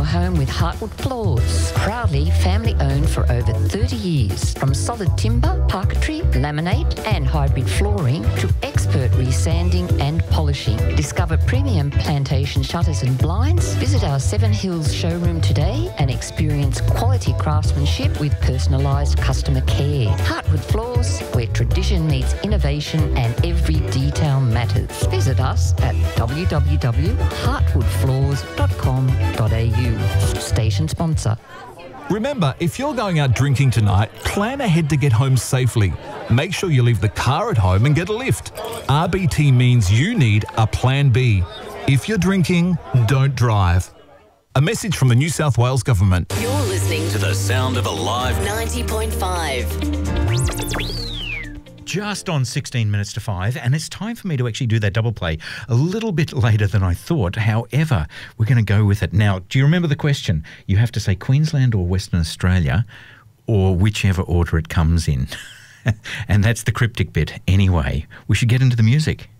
your home with Heartwood Floors. Proudly family owned for over 30 years. From solid timber, parquetry, laminate and hybrid flooring to expert resanding and polishing. Discover premium plantation shutters and blinds. Visit our Seven Hills showroom today and experience quality craftsmanship with personalised customer care. Heartwood Floors, where tradition meets innovation and every detail matters. Visit us at www.heartwoodfloors.com.au. Station sponsor. Remember, if you're going out drinking tonight, plan ahead to get home safely. Make sure you leave the car at home and get a lift. RBT means you need a plan B. If you're drinking, don't drive. A message from the New South Wales Government. You're listening To the sound of Alive. 90.5. Just on 16 minutes to 5, and it's time for me to actually do that double play a little bit later than I thought. However, we're going to go with it. Now, do you remember the question? You have to say Queensland or Western Australia, or whichever order it comes in. And that's the cryptic bit. Anyway, we should get into the music.